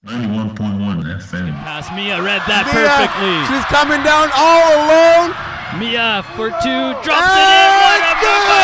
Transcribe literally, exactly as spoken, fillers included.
ninety-one point one F M. Pass Mia, read that Mia, perfectly. she's coming down all alone. Mia for two, drops it in. What a move